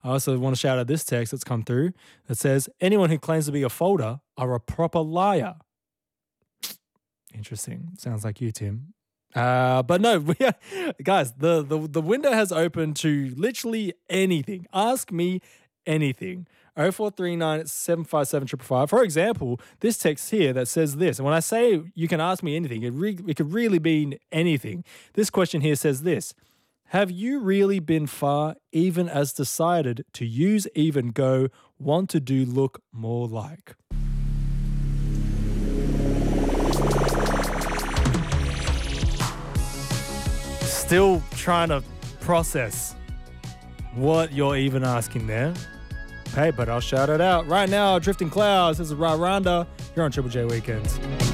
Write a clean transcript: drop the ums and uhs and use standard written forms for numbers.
I also want to shout out this text that's come through that says, anyone who claims to be a folder are a proper liar. Interesting. Sounds like you, Tim. But no, guys, the window has opened to literally anything. Ask me anything. 0439 757 555. For example, this text here that says this, and when I say you can ask me anything, it could really mean anything. This question here says this: have you really been far, even as decided to use, even go, want to do, look more like? Still trying to process what you're even asking there. Hey, but I'll shout it out. Right now, Drifting Clouds. This is Rwanda. You're on Triple J Weekends.